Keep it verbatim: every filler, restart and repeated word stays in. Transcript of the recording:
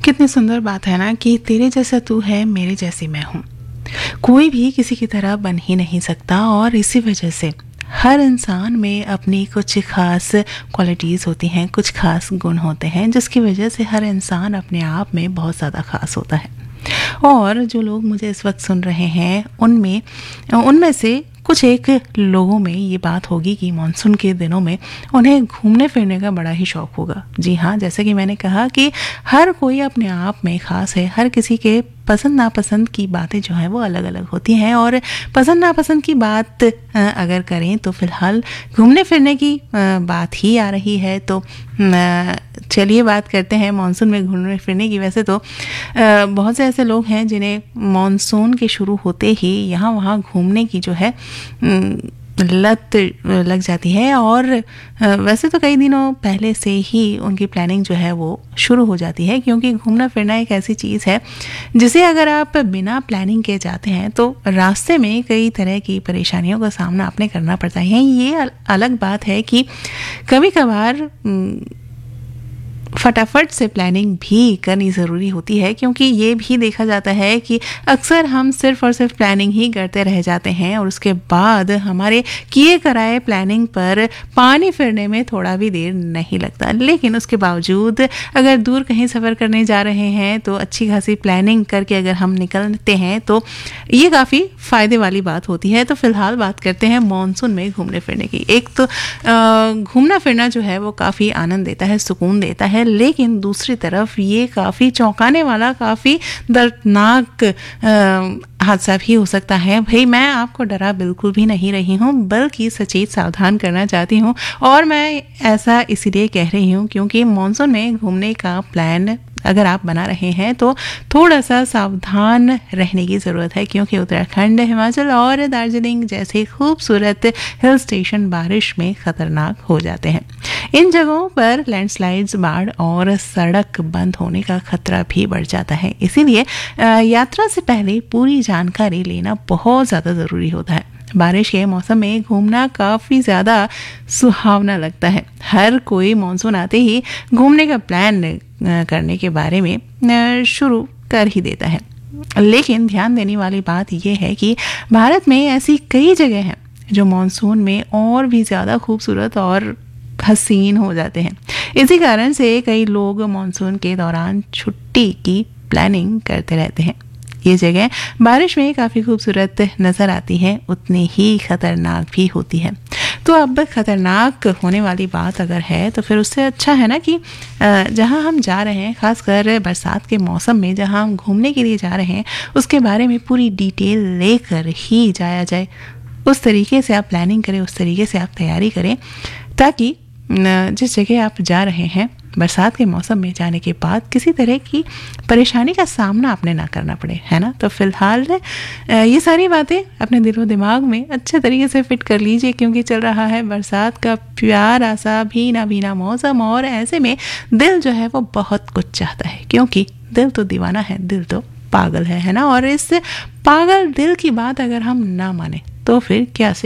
कितनी सुंदर बात है ना कि तेरे जैसा तू है, मेरे जैसी मैं हूँ। कोई भी किसी की तरह बन ही नहीं सकता और इसी वजह से हर इंसान में अपनी कुछ खास क्वालिटीज़ होती हैं, कुछ खास गुण होते हैं, जिसकी वजह से हर इंसान अपने आप में बहुत ज़्यादा खास होता है। और जो लोग मुझे इस वक्त सुन रहे हैं उनमें उनमें से कुछ एक लोगों में ये बात होगी कि मानसून के दिनों में उन्हें घूमने फिरने का बड़ा ही शौक़ होगा। जी हाँ, जैसे कि मैंने कहा कि हर कोई अपने आप में ख़ास है। हर किसी के पसंद नापसंद की बातें जो हैं वो अलग अलग होती हैं। और पसंद नापसंद की बात अगर करें तो फ़िलहाल घूमने फिरने की बात ही आ रही है। तो चलिए बात करते हैं मानसून में घूमने फिरने की। वैसे तो बहुत से ऐसे लोग हैं जिन्हें मानसून के शुरू होते ही यहाँ वहाँ घूमने की जो है लत लग जाती है। और वैसे तो कई दिनों पहले से ही उनकी प्लानिंग जो है वो शुरू हो जाती है, क्योंकि घूमना फिरना एक ऐसी चीज़ है जिसे अगर आप बिना प्लानिंग के जाते हैं तो रास्ते में कई तरह की परेशानियों का सामना आपने करना पड़ता है। ये अलग बात है कि कभी कभार फटाफट से प्लानिंग भी करनी ज़रूरी होती है, क्योंकि ये भी देखा जाता है कि अक्सर हम सिर्फ और सिर्फ प्लानिंग ही करते रह जाते हैं और उसके बाद हमारे किए कराए प्लानिंग पर पानी फिरने में थोड़ा भी देर नहीं लगता। लेकिन उसके बावजूद अगर दूर कहीं सफ़र करने जा रहे हैं तो अच्छी खासी प्लानिंग करके अगर हम निकलते हैं तो ये काफ़ी फ़ायदे वाली बात होती है। तो फ़िलहाल बात करते हैं मानसून में घूमने फिरने की। एक तो घूमना फिरना जो है वो काफ़ी आनंद देता है, सुकून देता है, लेकिन दूसरी तरफ ये काफ़ी चौंकाने वाला, काफ़ी दर्दनाक हादसा भी हो सकता है। भाई, मैं आपको डरा बिल्कुल भी नहीं रही हूँ, बल्कि सचेत सावधान करना चाहती हूँ। और मैं ऐसा इसीलिए कह रही हूँ क्योंकि मानसून में घूमने का प्लान अगर आप बना रहे हैं तो थोड़ा सा सावधान रहने की ज़रूरत है, क्योंकि उत्तराखंड, हिमाचल और दार्जिलिंग जैसे खूबसूरत हिल स्टेशन बारिश में ख़तरनाक हो जाते हैं। इन जगहों पर लैंडस्लाइड्स, बाढ़ और सड़क बंद होने का खतरा भी बढ़ जाता है। इसीलिए यात्रा से पहले पूरी जानकारी लेना बहुत ज़्यादा ज़रूरी होता है। बारिश के मौसम में घूमना काफ़ी ज़्यादा सुहावना लगता है। हर कोई मानसून आते ही घूमने का प्लान करने के बारे में शुरू कर ही देता है। लेकिन ध्यान देने वाली बात यह है कि भारत में ऐसी कई जगह हैं जो मानसून में और भी ज़्यादा खूबसूरत और हसीन हो जाते हैं। इसी कारण से कई लोग मानसून के दौरान छुट्टी की प्लानिंग करते रहते हैं। ये जगह बारिश में काफ़ी खूबसूरत नज़र आती हैं, उतनी ही ख़तरनाक भी होती है। तो अब ख़तरनाक होने वाली बात अगर है तो फिर उससे अच्छा है ना कि जहाँ हम जा रहे हैं, ख़ासकर बरसात के मौसम में जहाँ हम घूमने के लिए जा रहे हैं, उसके बारे में पूरी डिटेल लेकर ही जाया जाए। उस तरीके से आप प्लानिंग करें, उस तरीके से आप तैयारी करें, ताकि जिस जगह आप जा रहे हैं बरसात के मौसम में जाने के बाद किसी तरह की परेशानी का सामना आपने ना करना पड़े, है ना। तो फिलहाल ये सारी बातें अपने दिलो दिमाग में अच्छे तरीके से फिट कर लीजिए, क्योंकि चल रहा है बरसात का प्यारा सा भीना भीना मौसम। और ऐसे में दिल जो है वो बहुत कुछ चाहता है, क्योंकि दिल तो दीवाना है, दिल तो पागल है, है ना। और इस पागल दिल की बात अगर हम ना माने तो फिर क्या से